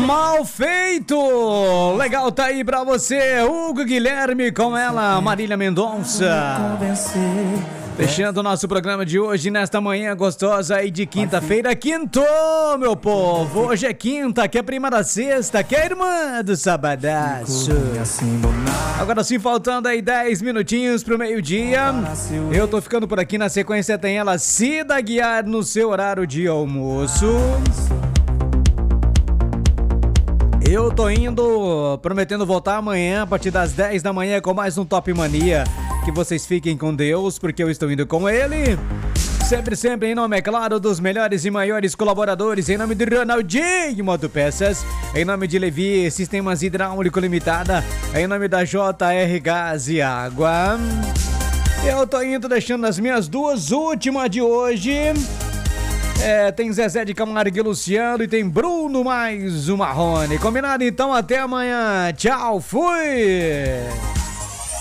Mal feito! Legal, tá aí pra você, Hugo Guilherme com ela, Marília Mendonça. Fechando o nosso programa de hoje, nesta manhã gostosa aí de quinta-feira. Quintou, meu povo! Hoje é quinta, que é prima da sexta, que é irmã do sabadaço. Agora sim, faltando aí 10 minutinhos pro meio-dia. Eu tô ficando por aqui, na sequência tem ela, Cida Guiar, no seu horário de almoço. Eu tô indo, prometendo voltar amanhã a partir das 10 da manhã com mais um Top Mania. Que vocês fiquem com Deus, porque eu estou indo com ele. Sempre em nome, é claro, dos melhores e maiores colaboradores. Em nome de Ronaldinho Motopeças. Em nome de Levi Sistemas Hidráulico Limitada. Em nome da JR Gás e Água. Eu tô indo deixando as minhas duas últimas de hoje. Tem Zezé de Camargo e Luciano e tem Bruno mais o Marrone. Combinado? Então até amanhã. Tchau, fui!